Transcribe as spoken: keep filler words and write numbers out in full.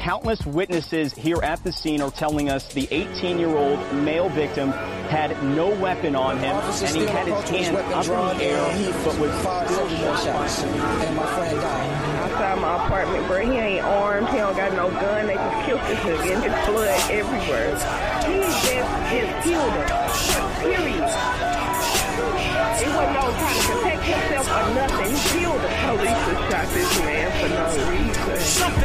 countless witnesses here at the scene are telling us the eighteen-year-old male victim had no weapon on him, and he had his hand up in the air, but was still shot. And my friend died. Outside my apartment, bro, he ain't armed, he don't got no gun, they just killed this nigga, and his blood everywhere. He just, just killed him. Period. It wasn't no trying to protect himself or nothing. He killed the police and shot this man for no reason.